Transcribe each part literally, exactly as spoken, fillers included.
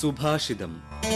സുഭാഷിതം.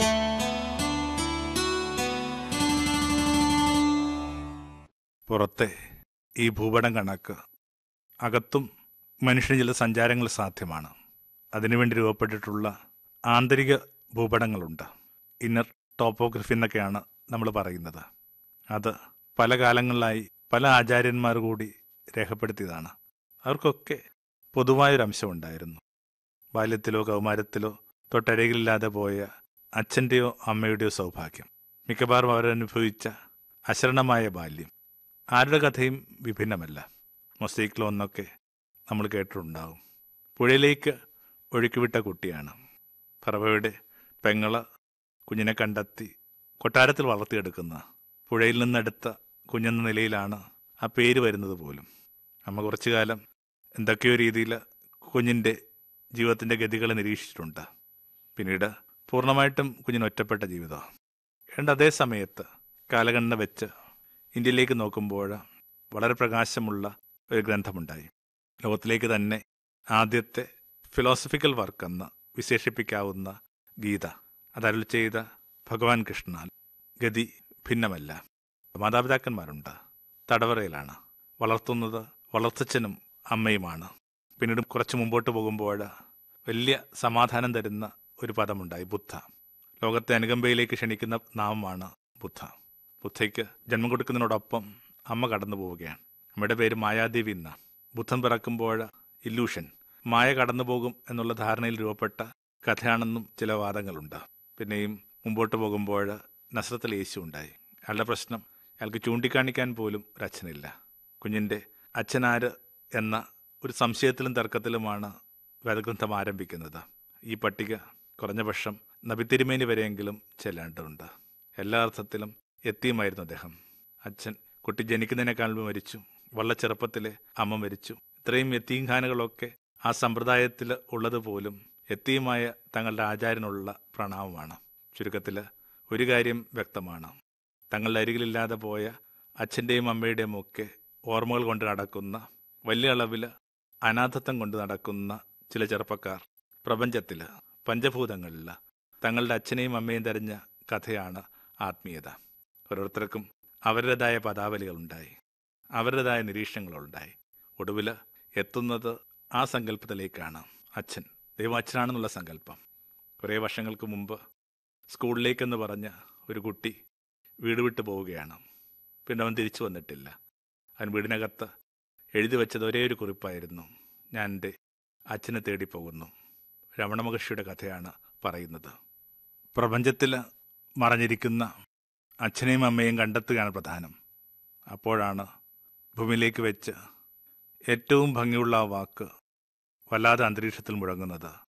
പുറത്തെ ഈ ഭൂപടം കണക്ക് അകത്തും മനുഷ്യന് ചില സഞ്ചാരങ്ങൾ സാധ്യമാണ്. അതിനുവേണ്ടി രൂപപ്പെട്ടിട്ടുള്ള ആന്തരിക ഭൂപടങ്ങളുണ്ട്. ഇന്നർ ടോപ്പോഗ്രഫി എന്നൊക്കെയാണ് നമ്മൾ പറയുന്നത്. അത് പല കാലങ്ങളിലായി പല ആചാര്യന്മാർ കൂടി രേഖപ്പെടുത്തിയതാണ്. അവർക്കൊക്കെ പൊതുവായൊരംശമുണ്ടായിരുന്നു. ബാല്യത്തിലോ കൗമാരത്തിലോ തൊട്ടരികിലില്ലാതെ പോയ അച്ഛൻ്റെയോ അമ്മയുടെയോ സൗഭാഗ്യം, മിക്കവാറും അവരനുഭവിച്ച അശരണമായ ബാല്യം. ആരുടെ കഥയും വിഭിന്നമല്ല. മൊസൈക് ലോ എന്നൊക്കെ നമ്മൾ കേട്ടിട്ടുണ്ടാവും. പുഴയിലേക്ക് ഒഴുക്കിവിട്ട കുട്ടിയാണ്. ഫറവയുടെ പെങ്ങള് കുഞ്ഞിനെ കണ്ടെത്തി കൊട്ടാരത്തിൽ വളർത്തിയെടുക്കുന്ന, പുഴയിൽ നിന്നെടുത്ത കുഞ്ഞെന്ന നിലയിലാണ് ആ പേര് വരുന്നത് പോലും. അമ്മ കുറച്ചു കാലം എന്തൊക്കെയോ രീതിയിൽ കുഞ്ഞിൻ്റെ ജീവിതത്തിൻ്റെ ഗതികളെ നിരീക്ഷിച്ചിട്ടുണ്ട്. പിന്നീട് പൂർണ്ണമായിട്ടും കുഞ്ഞിന് ഒറ്റപ്പെട്ട ജീവിതം. ഏണ്ട അതേ സമയത്ത് കാലഗണന വെച്ച് ഇന്ത്യയിലേക്ക് നോക്കുമ്പോൾ വളരെ പ്രകാശമുള്ള ഒരു ഗ്രന്ഥമുണ്ടായി. ലോകത്തിലേക്ക് തന്നെ ആദ്യത്തെ ഫിലോസഫിക്കൽ വർക്കെന്ന് വിശേഷിപ്പിക്കാവുന്ന ഗീത. അതരുൾ ചെയ്ത ഭഗവാൻ കൃഷ്ണനാൽ ഗതി ഭിന്നമല്ല. മാതാപിതാക്കന്മാരുണ്ട്, തടവറയിലാണ്. വളർത്തുന്നത് വളർത്തച്ഛനും അമ്മയുമാണ്. പിന്നീട് കുറച്ച് മുമ്പോട്ട് പോകുമ്പോൾ വലിയ സമാധാനം തരുന്ന ഒരു പദമുണ്ടായി, ബുദ്ധ. ലോകത്തെ അനുകമ്പയിലേക്ക് ക്ഷണിക്കുന്ന നാമമാണ് ബുദ്ധ. ബുദ്ധയ്ക്ക് ജന്മം കൊടുക്കുന്നതിനോടൊപ്പം അമ്മ കടന്നു പോവുകയാണ്. അമ്മയുടെ പേര് മായാദേവി എന്നാണ്. ബുദ്ധൻ പിറക്കുമ്പോൾ ഇല്യൂഷൻ, മായ കടന്നു പോകും എന്നുള്ള ധാരണയിൽ രൂപപ്പെട്ട കഥയാണെന്നും ചില വാദങ്ങളുണ്ട്. പിന്നെയും മുമ്പോട്ട് പോകുമ്പോൾ നസ്രത്തിൽ യേശു ഉണ്ടായി. അയാളുടെ പ്രശ്നം, അയാൾക്ക് ചൂണ്ടിക്കാണിക്കാൻ പോലും ഒരച്ഛനില്ല. കുഞ്ഞിൻ്റെ അച്ഛനാര് എന്ന ഒരു സംശയത്തിലും തർക്കത്തിലുമാണ് വേദഗ്രന്ഥം ആരംഭിക്കുന്നത്. ഈ പട്ടിക കുറഞ്ഞ പക്ഷം നബിത്തിരുമേനി വരെയെങ്കിലും ചെല്ലേണ്ടതുണ്ട്. എല്ലാ അർത്ഥത്തിലും എത്തിയുമായിരുന്നു അദ്ദേഹം. അച്ഛൻ കുട്ടി ജനിക്കുന്നതിനേക്കാൾ മരിച്ചു. വളരെ ചെറുപ്പത്തിലെ അമ്മ മരിച്ചു. ഇത്രയും യത്തീംഖാനകളൊക്കെ ആ സമ്പ്രദായത്തിൽ ഉള്ളതുപോലും എത്തിയുമായ തങ്ങളുടെ ആചാര്യനുള്ള പ്രണാമമാണ്. ചുരുക്കത്തിൽ ഒരു കാര്യം വ്യക്തമാണ്, തങ്ങളുടെ അരികിലില്ലാതെ പോയ അച്ഛൻ്റെയും അമ്മയുടെയും ഒക്കെ ഓർമ്മകൾ കൊണ്ട് നടക്കുന്ന, വലിയ അളവിൽ അനാഥത്വം കൊണ്ട് നടക്കുന്ന ചില ചെറുപ്പക്കാർ പ്രപഞ്ചത്തിൽ, പഞ്ചഭൂതങ്ങളിൽ തങ്ങളുടെ അച്ഛനെയും അമ്മയും തെരഞ്ഞ കഥയാണ് ആത്മീയത. ഓരോരുത്തർക്കും അവരുടേതായ പദാവലികളുണ്ടായി, അവരുടേതായ നിരീക്ഷണങ്ങളുണ്ടായി. ഒടുവിൽ എത്തുന്നത് ആ സങ്കല്പത്തിലേക്കാണ്. അച്ഛൻ ദൈവം അച്ഛനാണെന്നുള്ള സങ്കല്പം. കുറേ വർഷങ്ങൾക്ക് മുമ്പ് സ്കൂളിലേക്കെന്ന് പറഞ്ഞ ഒരു കുട്ടി വീട് വിട്ടു പോവുകയാണ്. പിന്നെ അവൻ തിരിച്ചു വന്നിട്ടില്ല. അവൻ വീടിനകത്ത് എഴുതി വെച്ചത് ഒരേ ഒരു കുറിപ്പായിരുന്നു, ഞാൻ എൻ്റെ അച്ഛനെ തേടിപ്പോകുന്നു. രമണ മഹർഷിയുടെ കഥയാണ് പറയുന്നത്. പ്രപഞ്ചത്തിൽ മറഞ്ഞിരിക്കുന്ന അച്ഛനെയും അമ്മയും കണ്ടെത്തുകയാണ് പ്രധാനം. അപ്പോഴാണ് ഭൂമിയിലേക്ക് വെച്ച് ഏറ്റവും ഭംഗിയുള്ള ആ വാക്ക് വല്ലാതെ അന്തരീക്ഷത്തിൽ മുഴങ്ങുന്നത്.